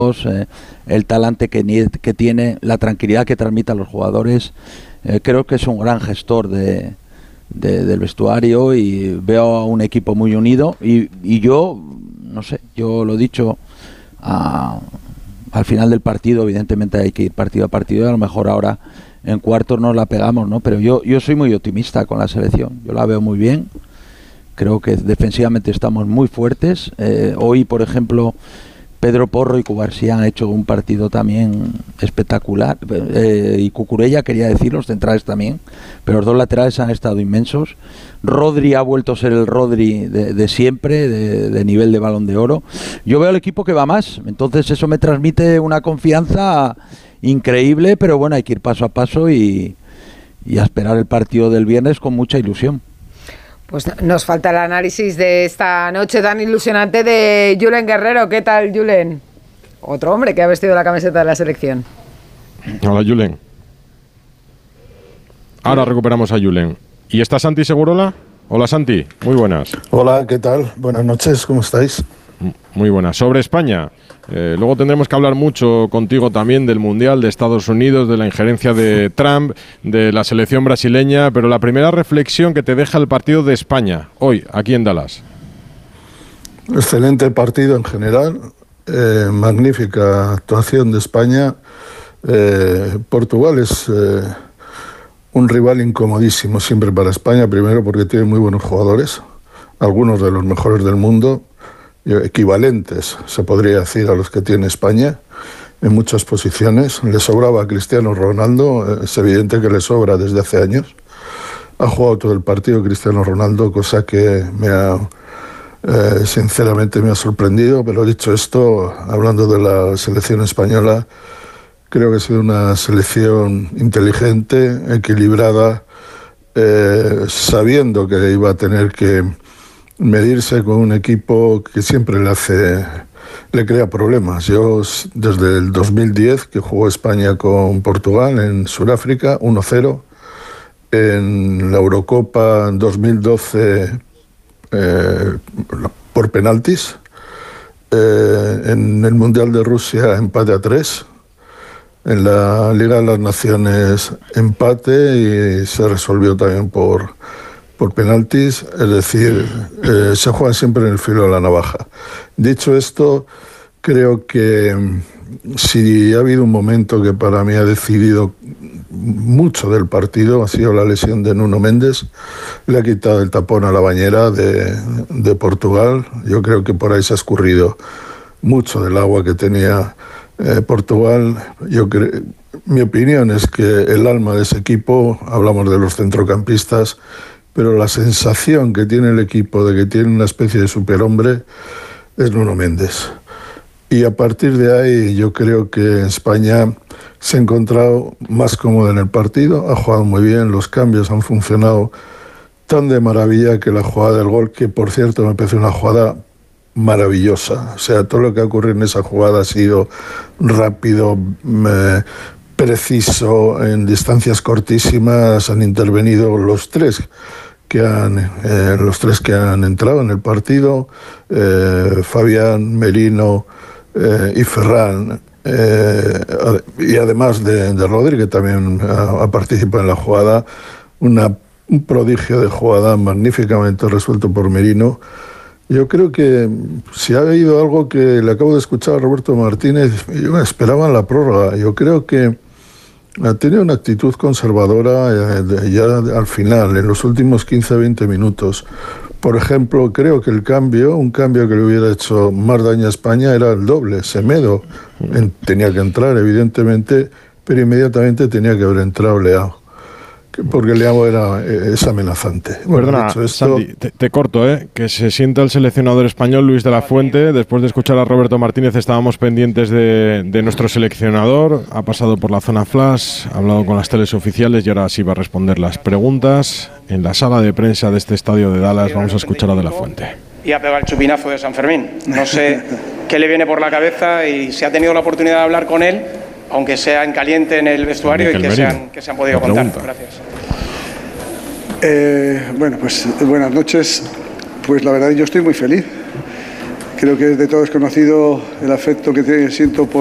el talante que tiene, la tranquilidad que transmite a los jugadores. Creo que es un gran gestor del vestuario y veo a un equipo muy unido y yo, no sé, yo lo he dicho al final del partido, evidentemente hay que ir partido a partido y a lo mejor ahora en cuartos nos la pegamos, ¿no? Pero yo soy muy optimista con la selección, yo la veo muy bien. Creo que defensivamente estamos muy fuertes. Hoy, por ejemplo, Pedro Porro y Cubarsí han hecho un partido también espectacular. Y Cucurella, quería decir, los centrales también. Pero los dos laterales han estado inmensos. Rodri ha vuelto a ser el Rodri de siempre, de nivel de Balón de Oro. Yo veo al equipo que va más. Entonces eso me transmite una confianza increíble. Pero bueno, hay que ir paso a paso y a esperar el partido del viernes con mucha ilusión. Pues nos falta el análisis de esta noche tan ilusionante de Julen Guerrero. ¿Qué tal, Julen? Otro hombre que ha vestido la camiseta de la selección. Hola, Julen. Ahora recuperamos a Julen. ¿Y está Santi Segurola? Hola, Santi. Muy buenas. Hola, ¿qué tal? Buenas noches, ¿cómo estáis? Muy buenas. Sobre España. Luego tendremos que hablar mucho contigo también del Mundial de Estados Unidos, de la injerencia de Trump, de la selección brasileña, pero la primera reflexión que te deja el partido de España, hoy, aquí en Dallas. Excelente partido en general, magnífica actuación de España. Portugal es un rival incomodísimo siempre para España, primero porque tiene muy buenos jugadores, algunos de los mejores del mundo, equivalentes, se podría decir, a los que tiene España en muchas posiciones. Le sobraba a Cristiano Ronaldo, es evidente que le sobra desde hace años. Ha jugado todo el partido Cristiano Ronaldo, cosa que sinceramente me ha sorprendido, pero dicho esto, hablando de la selección española, creo que ha sido una selección inteligente, equilibrada, sabiendo que iba a tener que medirse con un equipo que siempre le crea problemas. Yo desde el 2010 que jugó España con Portugal en Sudáfrica 1-0, en la Eurocopa en 2012 por penaltis, en el Mundial de Rusia empate a 3, en la Liga de las Naciones empate y se resolvió también por penaltis, es decir, se juega siempre en el filo de la navaja. Dicho esto, creo que si ha habido un momento que para mí ha decidido mucho del partido, ha sido la lesión de Nuno Méndez. Le ha quitado el tapón a la bañera de Portugal. Yo creo que por ahí se ha escurrido mucho del agua que tenía Portugal. Mi opinión es que el alma de ese equipo, hablamos de los centrocampistas, pero la sensación que tiene el equipo de que tiene una especie de superhombre es Nuno Méndez. Y a partir de ahí yo creo que España se ha encontrado más cómoda en el partido, ha jugado muy bien, los cambios han funcionado tan de maravilla que la jugada del gol, que por cierto me parece una jugada maravillosa, o sea, todo lo que ha ocurrido en esa jugada ha sido rápido, preciso, en distancias cortísimas, han intervenido los tres que han entrado en el partido, Fabián, Merino y Ferran, y además de Rodri, que también ha participado en la jugada, un prodigio de jugada magníficamente resuelto por Merino. Yo creo que si ha habido algo que le acabo de escuchar a Roberto Martínez, yo esperaba la prórroga. Yo creo que ha tenido una actitud conservadora ya al final, en los últimos 15-20 minutos. Por ejemplo, creo que un cambio que le hubiera hecho más daño a España era el doble. Semedo tenía que entrar, evidentemente, pero inmediatamente tenía que haber entrado Leao, porque Leao es amenazante. Perdona, esto, Santi, te corto, que se sienta el seleccionador español Luis de la Fuente. Después de escuchar a Roberto Martínez estábamos pendientes de nuestro seleccionador. Ha pasado por la zona flash, ha hablado con las teles oficiales y ahora sí va a responder las preguntas. En la sala de prensa de este estadio de Dallas vamos a escuchar a de la Fuente. Y ha pegado el chupinazo de San Fermín. No sé qué le viene por la cabeza y si ha tenido la oportunidad de hablar con él, aunque sea en caliente en el vestuario, y que se han podido contar. Gracias. Bueno, pues buenas noches. Pues la verdad yo estoy muy feliz. Creo que es de todos conocido el afecto que siento por